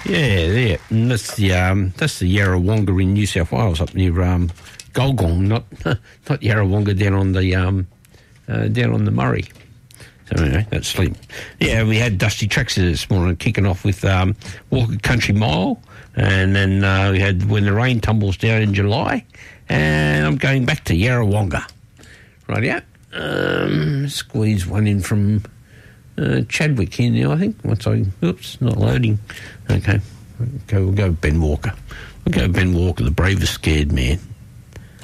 Yeah. And that's the Yarrawonga in New South Wales, up near Golgong, not Yarrawonga down on the Murray. So anyway, that's sleep. Yeah, we had Dusty Tracks this morning, kicking off with Walker Country Mile, and then we had When the Rain Tumbles Down in July, and I'm going back to Yarrawonga. Right, yeah. Squeeze one in from Chadwick here now, I think. Oops, not loading. Okay, we'll go Ben Walker. We'll go Ben Walker, the bravest scared man.